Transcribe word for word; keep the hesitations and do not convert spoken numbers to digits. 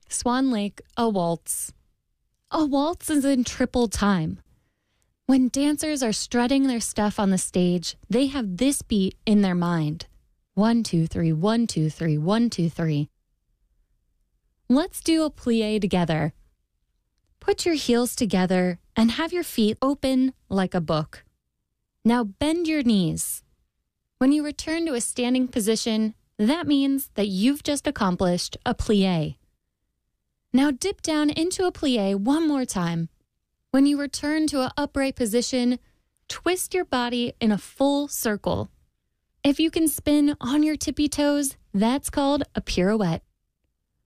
Swan Lake, a waltz. A waltz is in triple time. When dancers are strutting their stuff on the stage, they have this beat in their mind. One, two, three, one, two, three, one, two, three. Let's do a plie together. Put your heels together and have your feet open like a book. Now bend your knees. When you return to a standing position, that means that you've just accomplished a plie. Now dip down into a plie one more time. When you return to an upright position, twist your body in a full circle. If you can spin on your tippy toes, that's called a pirouette.